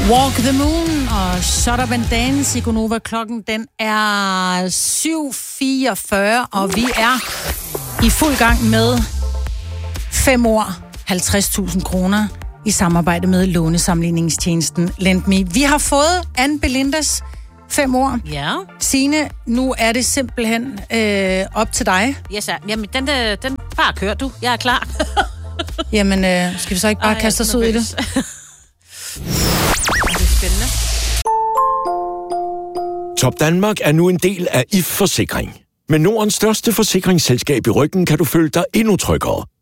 Walk the Moon og Shut Up and Dance i Gonova. Klokken den er 7:44, og vi er i fuld gang med 5 år, 50.000 kroner i samarbejde med lånesamligningstjenesten LendMe. Vi har fået Anne Belindas 5 år. Ja. Signe, nu er det simpelthen op til dig. Yes, jamen, den bare kør du. Jeg er klar. Jamen, skal vi så ikke bare kaste os ud i det? Det er spændende. Top Danmark er nu en del af If Forsikring. Med Nordens største forsikringsselskab i ryggen kan du føle dig endnu tryggere.